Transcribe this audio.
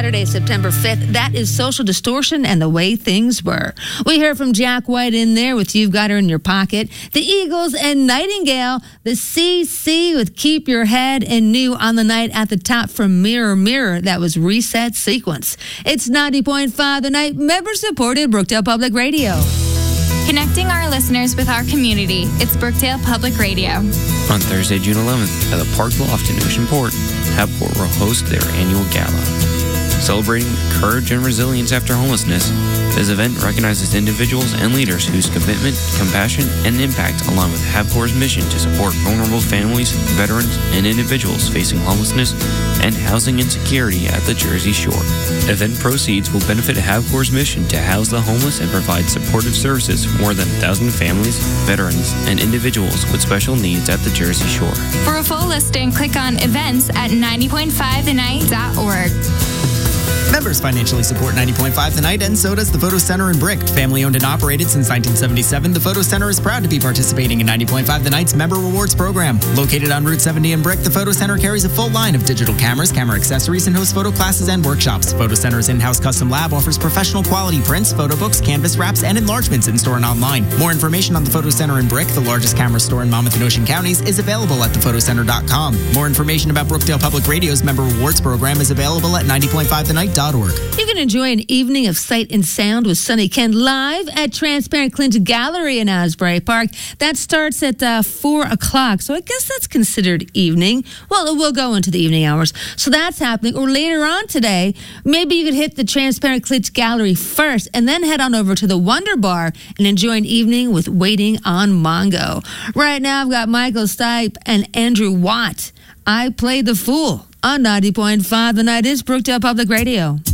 Saturday, September 5th. That is Social Distortion and the Way Things Were. We heard from Jack White in there with You've Got Her in Your Pocket. The Eagles and Nightingale. The CC with Keep Your Head, and new on the night at the top from Mirror Mirror. That was Reset Sequence. It's 90.5 The Night, member-supported Brookdale Public Radio. Connecting our listeners with our community. It's Brookdale Public Radio. On Thursday, June 11th, at the Park Loft in Oceanport, Habport will host their annual gala. Celebrating courage and resilience after homelessness, this event recognizes individuals and leaders whose commitment, compassion, and impact align with Habport's mission to support vulnerable families, veterans, and individuals facing homelessness and housing insecurity at the Jersey Shore. Event proceeds will benefit Habport's mission to house the homeless and provide supportive services for more than 1,000 families, veterans, and individuals with special needs at the Jersey Shore. For a full listing, click on events at 90.5thenight.org. Members financially support 90.5 The Night, and so does the Photo Center in Brick. Family owned and operated since 1977, the Photo Center is proud to be participating in 90.5 The Night's Member Rewards program. Located on Route 70 in Brick, the Photo Center carries a full line of digital cameras, camera accessories, and hosts photo classes and workshops. Photo Center's in-house custom lab offers professional quality prints, photo books, canvas wraps, and enlargements in-store and online. More information on the Photo Center in Brick, the largest camera store in Monmouth and Ocean counties, is available at thephotoCenter.com. More information about Brookdale Public Radio's Member Rewards program is available at 90.5thenight.org. You can enjoy an evening of sight and sound with Sonny Kent live at Transparent Clint Gallery in Asbury Park. That starts at 4 o'clock, so I guess that's considered evening. Well, it will go into the evening hours. So that's happening. Or later on today, maybe you could hit the Transparent Clint Gallery first and then head on over to the Wonder Bar and enjoy an evening with Waiting on Mongo. Right now, I've got Michael Stipe and Andrew Watt. I Played the Fool on 90.5 The Night is Brookdale Public Radio.